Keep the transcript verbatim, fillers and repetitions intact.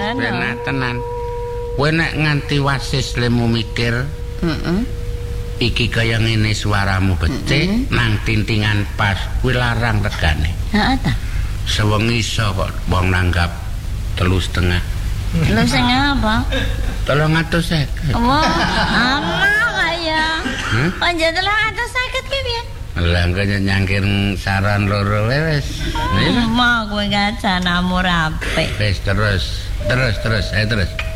Penak tenan. Kowe nek nganti wasis lemu mikir, heeh. Iki kaya ngene suaramu becik, nang tintingan pas, kuwi larang regane. Heeh ta. Sewengi iso kok wong nanggap telu setengah. Telu setengah apa? Tolong atus seket. Wah, amal kaya. Hah? Panjang tolong atus seket ki piye? Lah kaya nyangkir saran loro wis. Mau kowe gak janamu rapi. Wis terus, terus, terus, ayo terus.